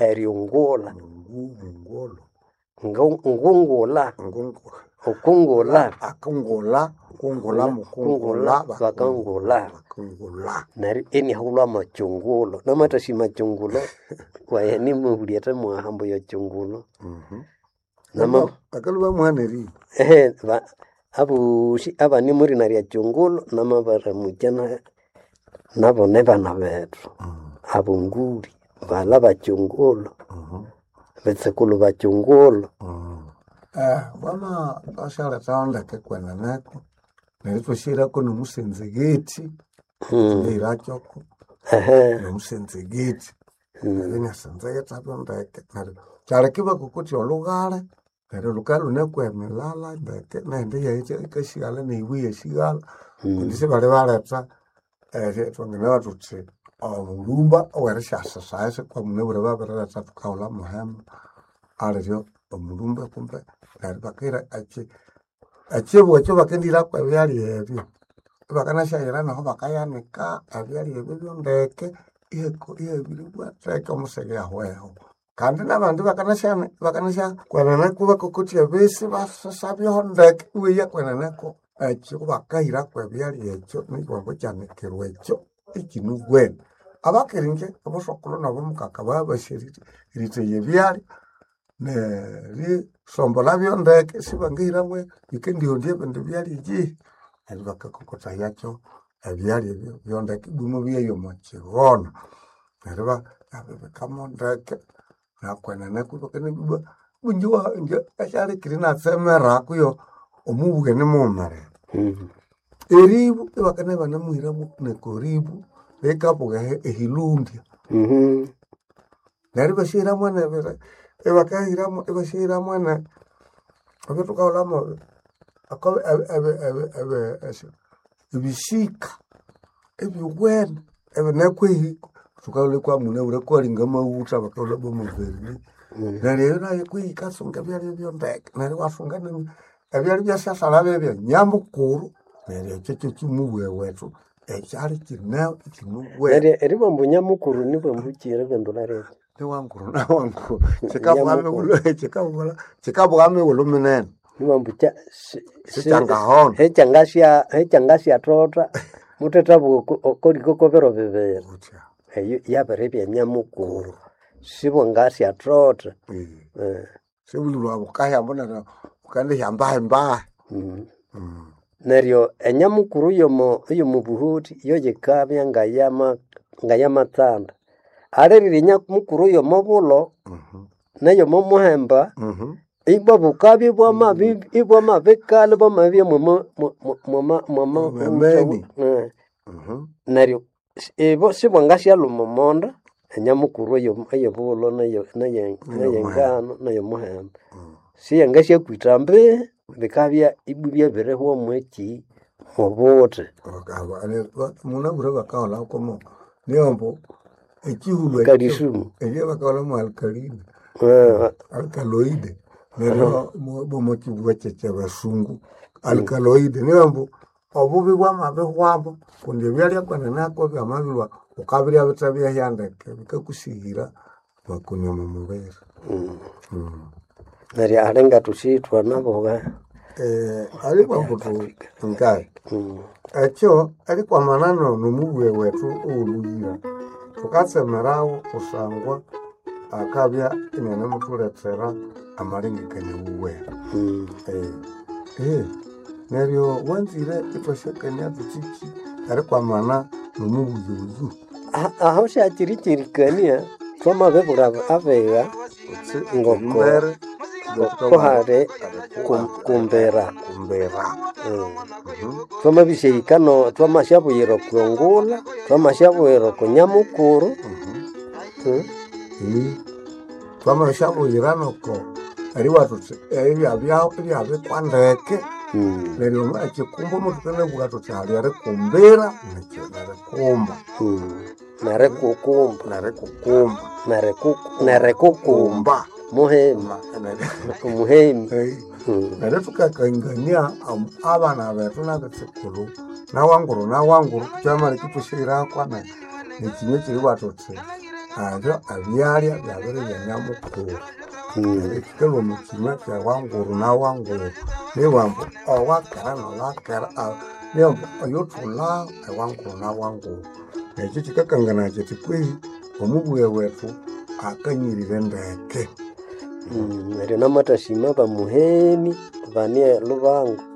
eriungula ngolo ngungula ngungula ukungula akungula kungula mukungula bakangula bakungula nari eni haula machungulo namata si machungulo kwa yani mulieta mwahambo ya chungulo nama akaluba mwaneri abu si aba ni muri nari ya chungulo nama bara mujana nabo neba na betu abu nguri bala bachungulo betsekulu bachungulo bwana ashara taonda ke kwena nako neritoshira ko nomusenzegeti irachoko nomusenzegeti ninasanzegeta ndeke nari charakiba kukuti olugale nari lukalu nekwemelala ndeke nende yaite kashigala neibuye shigala kundise bale baleta twangena tutse omulumba owerishasa saese kwa munebure babera tatu kaula muhema alivyo omulumba kumbe nari bakira achibu cyo bakendira kwa byali ebyo bakana shayira naho bakayanika abyali ebyo ndeke eko ebiribwa treka musege ahweho kandi nabantu bakanasha kwanana kuba kokuti abese basabyo ndeke uya kwanana ko achi bakahira kwa byali ekyo nikwambo cyane kerwe ekyo ikinugwe abakiringe abosokolo nabo mukaka babashirite irite byali ne sombo labyo ndeke sibangira mwe ikendi ondie bende byali ji alibaka kokota yacho byali byo ndeke gumo byeyo machigona nariba kama ndeke nakwena nakuba kene biba bunjwa nje ashari kirina semera kuyo omubuge ne mumare eribu bakane bana muhira mu ne koribu bekabuga ehilundia nariba shira mwana bera ebakahiramo ebashiramo na abetuka olamo akabe ebishika ebiwena ebenakwehi tukale kwa mune ure kwa linga mauta bakala bomo veri nari era kwika songa byali byo ndeke nari wafunga ne byali bya sasa labe bya nyamukuru nari cyo kimuwe wetu cyari kinao kimuwe nari eribo munyamukuru nibo mbukire bendolare wanguru chikabwame uluminen nimambucha sichangahona hechangasya tota mutetabu koliko kopero bebere yaberebya nyamukuru sibo ngasya tota sibulwa bukaya mbona ukande yamba neryo enyamukuru yomo buhuti yojekabya ngayama tanda arerinya mukuru yo mobulo nayo momuhemba ibwa bukabi ibwa mabekale bamabye naryo ebo sibwangasya lumomonda enyamukuru yo bulo nayo ngano nayo muhemba siyangasya kwitambe bikabya ibubya bireho mweki mobote munabura bakaola komo niombo ekihulu kadisumu eje bakala mu alkalini alkaloide nero bomo kibuwa cheche basungu alkaloide niombo obubi bwa mabe hwabo kundi byali kwana nako byamabilwa ukabirya bitabya yandeke bikakusihira bakunyoma mubere nari arenga tushitwa nabo ali kwa mbuto ngai acho ali kwa manano numuwe wetu uluyira tukatsemerawo kusangwa akabya inene mutuletsera amalengekane uwe neryo wanzire itoshekanya tuchichi ari kwa mana numubuzuzu aho shachirichirikania twama bebura avega ngokore kohare kumbera twama bisheyikano twama shabuyero kwongula twama shabuyero kunyamukuru twama shabuyirano ko ari watutse bya kwandeke neryo achikumba mutukene bwatutse ali ari kumbera narekukumba muhemi nare tukakangania abana betu nagetsekulu nawanguru chamari kitushira kwana nikimwe kiri watutse avyo abyalya byabere byanyamukuru Mm. kikalo omukima kya wanguru na wanguru niwambu owakera nowakera niwambu oyothulha ewanguru na wanguru ekyo kikakangana kiti kwihi omubuya wethu akanyirire ndeke. Neryo namathashima bamuheni bane Lubango